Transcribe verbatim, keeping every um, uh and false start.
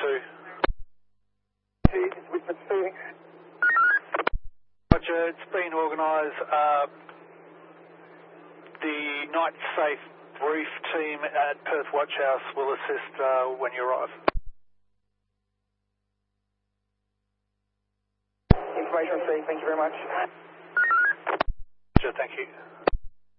two. Witness Phoenix. Roger, it's been organised. Uh, the Night Safe Brief team at Perth Watch House will assist uh, when you arrive. Information received, thank you very much. Roger, thank you.